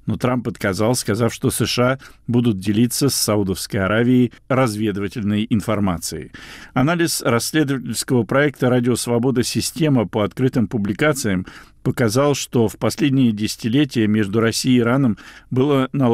но Трамп отказал, сказав, что США будут делиться с Саудовской Аравией разведывательной информацией. Анализ расследовательского проекта «Радио Свобода. Система» по открытым публикациям показал, что в последние десятилетия между Россией и Ираном было налажено